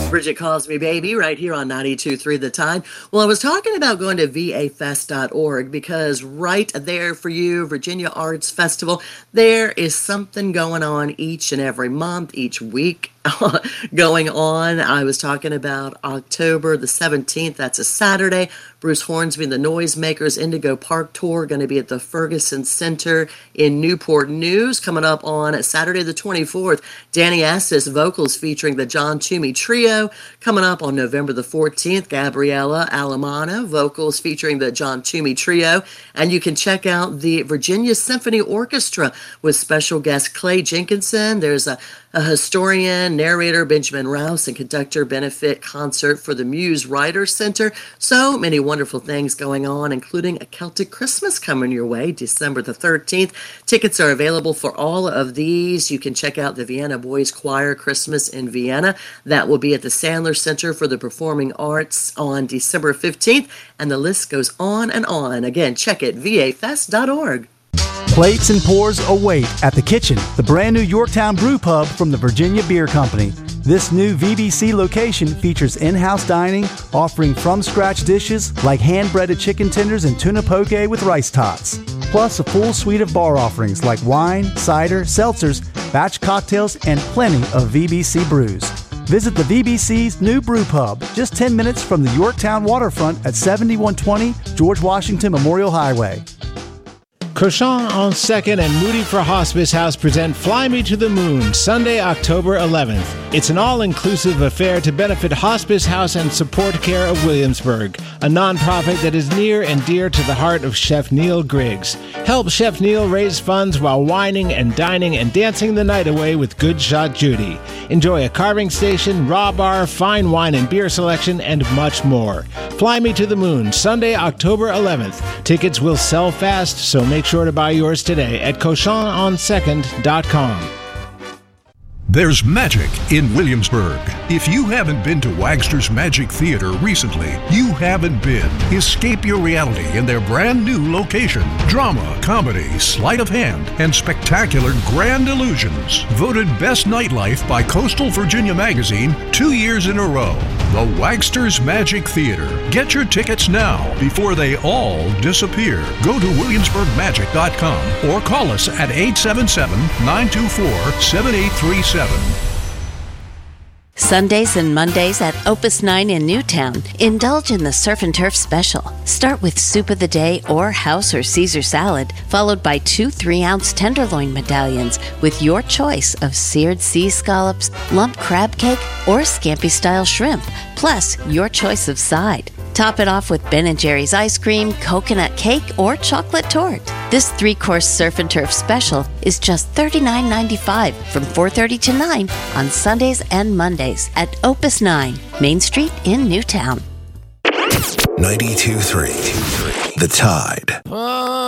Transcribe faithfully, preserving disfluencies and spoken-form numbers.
Bridget Calls Me Baby right here on ninety-two point three The Tide. Well, I was talking about going to V A fest dot org because right there for you, Virginia Arts Festival, there is something going on each and every month, each week going on. I was talking about October the seventeenth. That's a Saturday. Bruce Hornsby and the Noisemakers Indigo Park Tour going to be at the Ferguson Center in Newport News. Coming up on Saturday the twenty-fourth, Danny Astis vocals featuring the John Toomey Trio. Coming up on November the fourteenth, Gabriella Alamano vocals featuring the John Toomey Trio. And you can check out the Virginia Symphony Orchestra with special guest Clay Jenkinson. There's a, a historian, narrator Benjamin Rouse, and conductor benefit concert for the Muse Writers Center. So many wonderful things going on, including a Celtic Christmas coming your way, December the thirteenth. Tickets are available for all of these. You can check out the Vienna Boys Choir Christmas in Vienna. That will be at the Sandler Center for the Performing Arts on December fifteenth, and the list goes on and on. Again, check it, V A fest dot org. Plates and pours await at the kitchen, the brand new Yorktown Brew Pub from the Virginia Beer Company. This new V B C location features in-house dining, offering from-scratch dishes like hand-breaded chicken tenders and tuna poke with rice tots. Plus a full suite of bar offerings like wine, cider, seltzers, batch cocktails, and plenty of V B C brews. Visit the V B C's new brew pub, just ten minutes from the Yorktown waterfront at seventy-one twenty George Washington Memorial Highway. Cochon on second and Moody for Hospice House present Fly Me to the Moon, Sunday, October eleventh. It's an all-inclusive affair to benefit Hospice House and Support Care of Williamsburg, a nonprofit that is near and dear to the heart of Chef Neil Griggs. Help Chef Neil raise funds while wining and dining and dancing the night away with Good Shot Judy. Enjoy a carving station, raw bar, fine wine and beer selection, and much more. Fly Me to the Moon, Sunday, October eleventh. Tickets will sell fast, so make sure to buy yours today at cochon on second dot com. There's magic in Williamsburg. If you haven't been to Wagster's Magic Theater recently, you haven't been. Escape your reality in their brand new location. Drama, comedy, sleight of hand, and spectacular grand illusions. Voted Best Nightlife by Coastal Virginia Magazine two years in a row. The Wagster's Magic Theater. Get your tickets now before they all disappear. Go to williamsburg magic dot com or call us at eight seven seven, nine two four, seven eight three seven. Sundays and Mondays at Opus nine in Newtown. Indulge in the Surf and Turf special. Start with soup of the day or house or Caesar salad, followed by two three-ounce tenderloin medallions with your choice of seared sea scallops, lump crab cake, or scampi-style shrimp, plus your choice of side. Top it off with Ben and Jerry's ice cream, coconut cake, or chocolate tort. This three-course Surf and Turf special is just thirty-nine ninety-five from four thirty to nine on Sundays and Mondays at Opus nine, Main Street in Newtown. ninety-two point three The Tide.